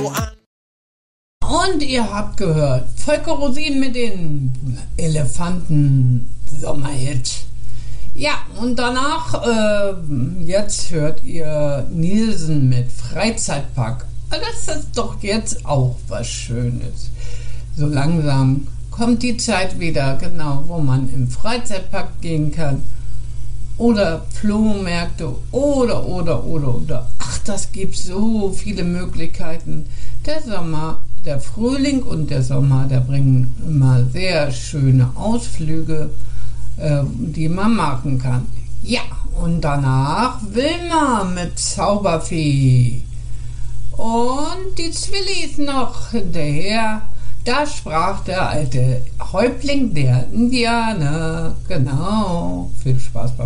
Und ihr habt gehört, Volker Rosin mit den Elefanten-Sommerhit. Ja, und danach, jetzt hört ihr Nielsen mit Freizeitpark. Das ist doch jetzt auch was Schönes. So langsam kommt die Zeit wieder, genau, wo man im Freizeitpark gehen kann. Oder Flohmärkte oder. Ach, das gibt so viele Möglichkeiten. Der Sommer, der Frühling und der Sommer, der bringen immer sehr schöne Ausflüge, die man machen kann. Ja, und danach Wilma mit Zauberfee. Und die Zwillis noch hinterher. Da sprach der alte Häuptling der Indianer. Genau. Viel Spaß beim